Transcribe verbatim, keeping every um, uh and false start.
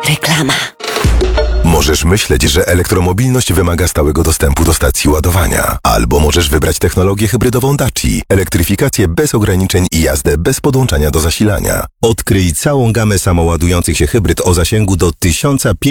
Reklama. Możesz myśleć, że elektromobilność wymaga stałego dostępu do stacji ładowania. Albo możesz wybrać technologię hybrydową Daci, elektryfikację bez ograniczeń i jazdę bez podłączania do zasilania. Odkryj całą gamę samoładujących się hybryd o zasięgu do tysiąc pięćset